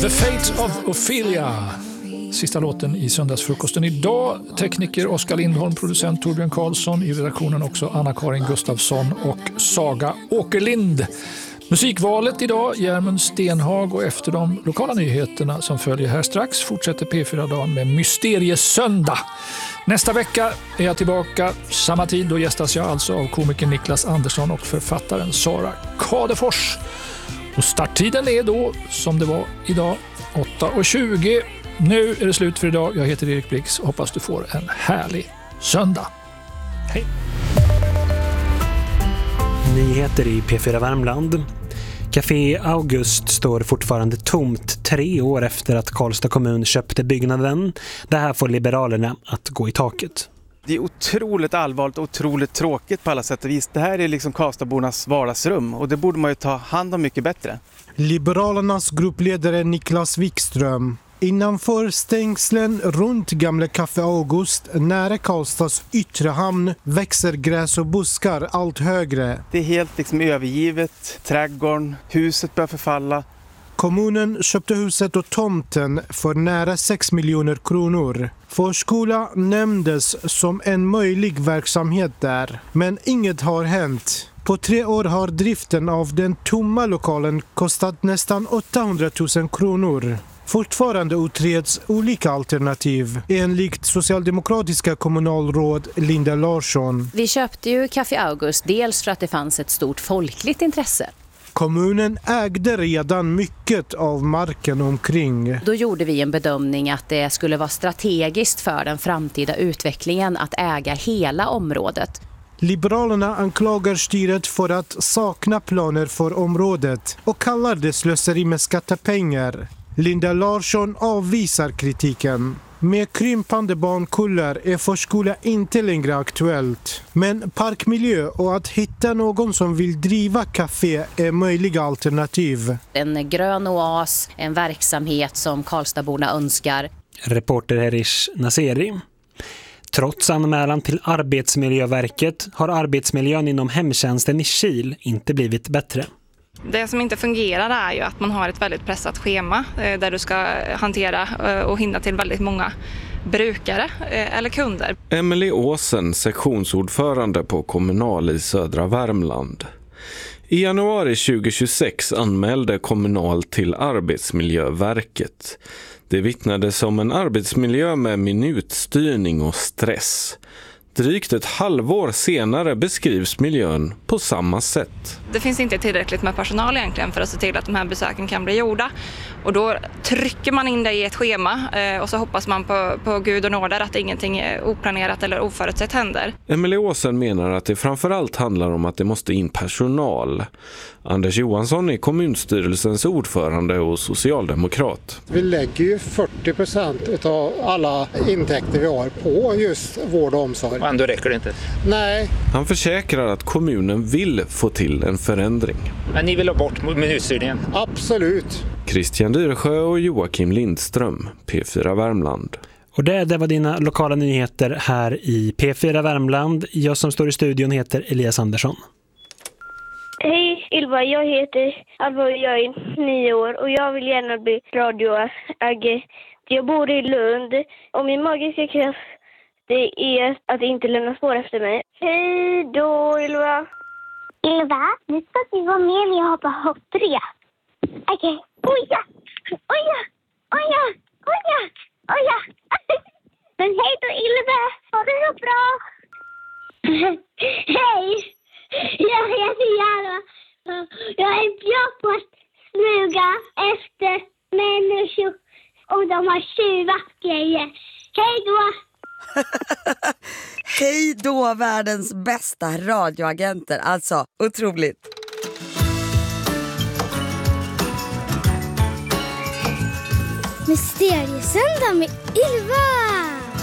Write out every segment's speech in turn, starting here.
The Fate of Ophelia. Sista låten i söndagsfrukosten idag. Tekniker Oskar Lindholm, producent Torbjörn Karlsson, i redaktionen också Anna-Karin Gustafsson och Saga Åkerlind. Musikvalet idag, Järmund Stenhag, och efter de lokala nyheterna som följer här strax fortsätter P4-dagen med Mysteriesöndag. Nästa vecka är jag tillbaka samma tid. Då gästas jag alltså av komikern Niklas Andersson och författaren Sara Kadefors. Och starttiden är då, som det var idag, 8:20. Nu är det slut för idag. Jag heter Erik Blix och hoppas du får en härlig söndag. Hej! Nyheter i P4 Värmland. Café August står fortfarande tomt 3 år efter att Karlstad kommun köpte byggnaden. Det här får Liberalerna att gå i taket. Det är otroligt allvarligt och otroligt tråkigt på alla sätt och vis. Det här är liksom Karlstadbornas vardagsrum och det borde man ju ta hand om mycket bättre. Liberalernas gruppledare Niklas Wikström. Innanför stängslen runt gamla Café August nära Karlstads yttre hamn växer gräs och buskar allt högre. Det är helt liksom övergivet, trädgården, huset börjar förfalla. Kommunen köpte huset och tomten för nära 6 miljoner kronor. Förskola nämndes som en möjlig verksamhet där, men inget har hänt. På 3 år har driften av den tomma lokalen kostat nästan 800 000 kronor. Fortfarande utreds olika alternativ, enligt socialdemokratiska kommunalråd Linda Larsson. Vi köpte ju Café August dels för att det fanns ett stort folkligt intresse. Kommunen ägde redan mycket av marken omkring. Då gjorde vi en bedömning att det skulle vara strategiskt för den framtida utvecklingen att äga hela området. Liberalerna anklagar styret för att sakna planer för området och kallar det slöseri med skattepengar. Linda Larsson avvisar kritiken. Med krympande barnkullar är förskola inte längre aktuellt. Men parkmiljö och att hitta någon som vill driva café är möjliga alternativ. En grön oas, en verksamhet som Karlstadborna önskar. Reporter Herish Naseri. Trots anmälan till Arbetsmiljöverket har arbetsmiljön inom hemtjänsten i Kil inte blivit bättre. Det som inte fungerar är ju att man har ett väldigt pressat schema där du ska hantera och hinna till väldigt många brukare eller kunder. Emelie Åsen, sektionsordförande på Kommunal i södra Värmland. I januari 2026 anmälde Kommunal till Arbetsmiljöverket. Det vittnades om en arbetsmiljö med minutstyrning och stress. Drygt ett halvår senare beskrivs miljön på samma sätt. Det finns inte tillräckligt med personal egentligen för att se till att de här besöken kan bli gjorda. Och då trycker man in det i ett schema och så hoppas man på Gud och nåder att ingenting oplanerat eller oförutsett händer. Emelie Åsen menar att det framförallt handlar om att det måste in personal. Anders Johansson är kommunstyrelsens ordförande och socialdemokrat. Vi lägger ju 40% av alla intäkter vi har på just vård och omsorg. Och ändå räcker det inte? Nej. Han försäkrar att kommunen vill få till en förändring. Men ni vill ha bort minutstyrningen? Absolut. Christian Dyrsjö och Joakim Lindström, P4 Värmland. Och det var dina lokala nyheter här i P4 Värmland. Jag som står i studion heter Elias Andersson. Hej Ylva, jag heter Alva och jag är 9 år och jag vill gärna bli radioagent. Jag bor i Lund och min magiska kraft det är att inte lämna spår efter mig. Hej då Ylva! Ylva, nu ska vi vara med när jag hoppar hopprep. Okej, oja, oja, oja, oja, oja. Men hej då Ylva, ha det så bra. Hej, jag heter Jara. Jag är bra på att smuga efter människor och de har tjuvat grejer. Hej då! Hej då världens bästa radioagenter, alltså otroligt. Mysteriesöndag med Ylva!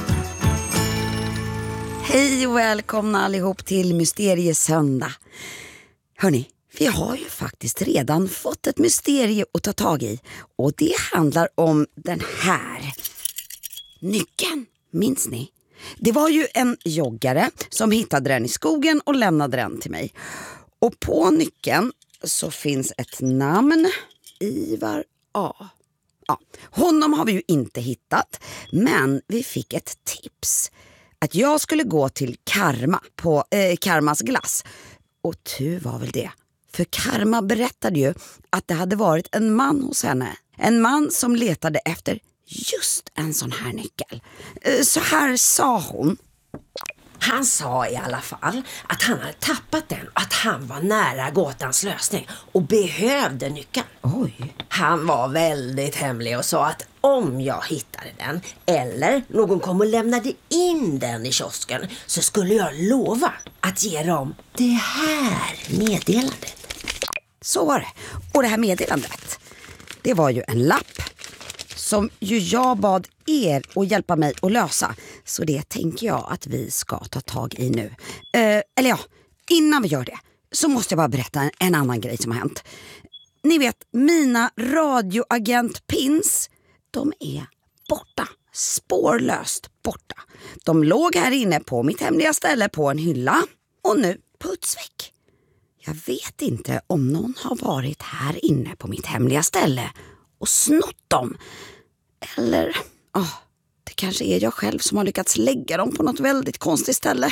Hej och välkomna allihop till Mysteriesöndag. Hörni, vi har ju faktiskt redan fått ett mysterie att ta tag i. Och det handlar om den här nyckeln, minns ni? Det var ju en joggare som hittade den i skogen och lämnade den till mig. Och på nyckeln så finns ett namn, Ivar A. Ja, honom har vi ju inte hittat, men vi fick ett tips. Att jag skulle gå till Karma på Karmas glass. Och tur var väl det. För Karma berättade ju att det hade varit en man hos henne. En man som letade efter just en sån här nyckel. Så här sa hon. Han sa i alla fall att han hade tappat den och att han var nära gåtans lösning och behövde nyckeln. Oj. Han var väldigt hemlig och sa att om jag hittade den eller någon kom och lämnade in den i kiosken så skulle jag lova att ge dem det här meddelandet. Så var det. Och det här meddelandet, det var ju en lapp som ju jag bad er att hjälpa mig att lösa. Så det tänker jag att vi ska ta tag i nu. Eller ja, innan vi gör det så måste jag bara berätta en annan grej som har hänt. Ni vet, mina radioagentpins, de är borta. Spårlöst borta. De låg här inne på mitt hemliga ställe på en hylla. Och nu putsväck. Jag vet inte om någon har varit här inne på mitt hemliga ställe och snott dem. Eller, det kanske är jag själv som har lyckats lägga dem på något väldigt konstigt ställe.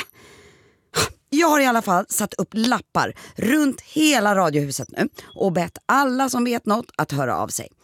Jag har i alla fall satt upp lappar runt hela radiohuset nu och bett alla som vet något att höra av sig.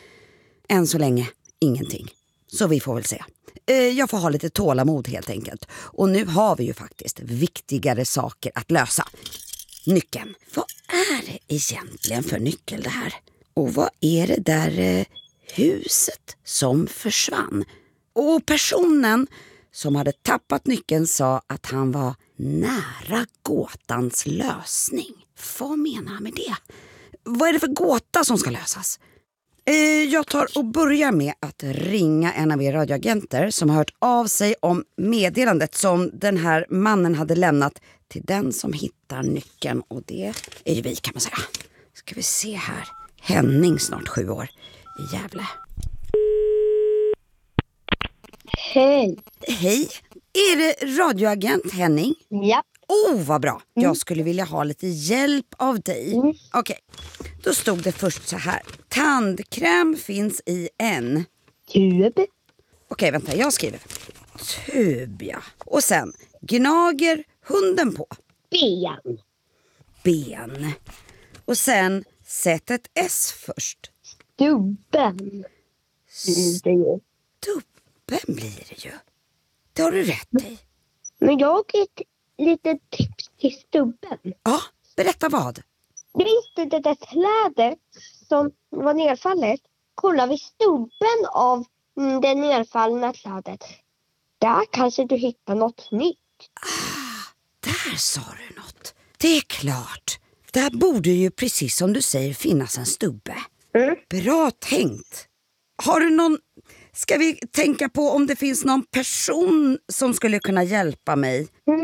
Än så länge ingenting. Så vi får väl se. Jag får ha lite tålamod helt enkelt. Och nu har vi ju faktiskt viktigare saker att lösa. Nyckeln. Vad är det egentligen för nyckel det här? Och vad är det där huset som försvann? Och personen som hade tappat nyckeln sa att han var nära gåtans lösning. Vad menar han med det? Vad är det för gåta som ska lösas? Jag tar och börjar med att ringa en av er radioagenter som har hört av sig om meddelandet som den här mannen hade lämnat till den som hittar nyckeln. Och det är ju vi, kan man säga. Ska vi se här. Henning, snart 7 år, i Gävle. Hej. Hej. Är det radioagent Henning? Ja. Vad bra. Jag skulle vilja ha lite hjälp av dig. Okej. Då stod det först så här. Tandkräm finns i en tub. Okej, vänta, jag skriver. Tub, ja. Och sen, gnager hunden på? Ben. Och sen, sätt ett S först. Stubben. Stubben blir det ju. Det har du rätt i. Men jag har ett litet tips till stubben. Ja, berätta vad. Visst det där trädet som var nedfallet? Kolla vid stubben av det nedfallna trädet. Där kanske du hittar något nytt. Där sa du något. Det är klart. Där borde ju precis som du säger finnas en stubbe. Bra tänkt. Har du någon... Ska vi tänka på om det finns någon person som skulle kunna hjälpa mig?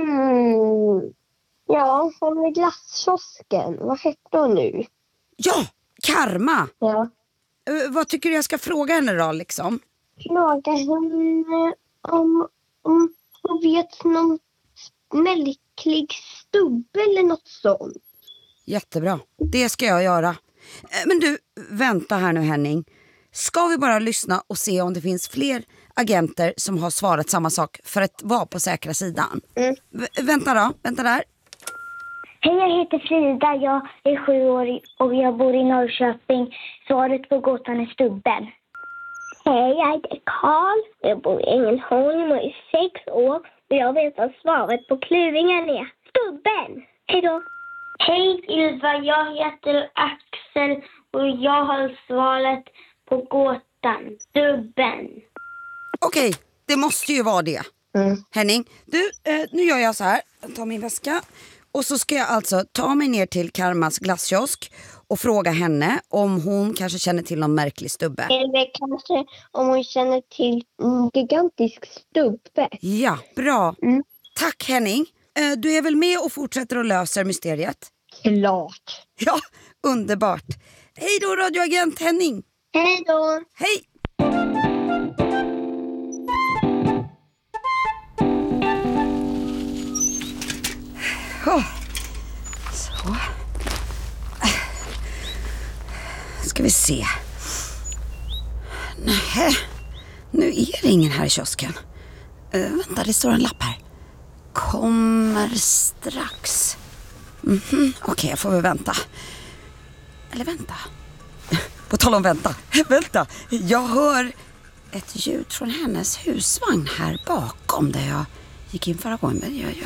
Ja, som i glasskiosken. Vad heter hon nu? Ja, Karma. Ja. Vad tycker du jag ska fråga henne då liksom? Fråga henne om hon vet någon märklig stubbe eller något sånt. Jättebra, det ska jag göra. Men du, vänta här nu Henning. Ska vi bara lyssna och se om det finns fler agenter som har svarat samma sak för att vara på säkra sidan? Vänta där. Hej, jag heter Frida. Jag är 7 år och jag bor i Norrköping. Svaret på gåtan är stubben. Hej, jag heter Karl. Jag bor i Ängelholm och är 6 år. Och jag vet vad svaret på kluringen är. Stubben! Hej då! Hej Ylva, jag heter Axel och jag har svaret på gåtan. Stubben. Okej, det måste ju vara det. Henning, du, nu gör jag så här. Jag tar min väska. Och så ska jag alltså ta mig ner till Karmas glasskiosk och fråga henne om hon kanske känner till någon märklig stubbe. Eller kanske om hon känner till en gigantisk stubbe. Ja, bra. Tack Henning. Du är väl med och fortsätter att lösa mysteriet? Klart. Ja, underbart. Hej då radioagent Henning. Hej då. Hej. Så. Ska vi se. Nej, nu är det ingen här i kiosken. Vänta, det står en lapp här. Kommer strax. Okej, jag får väl vänta. Eller vänta. På tal om vänta. Vänta, jag hör ett ljud från hennes husvagn här bakom där jag gick in förra gången. Men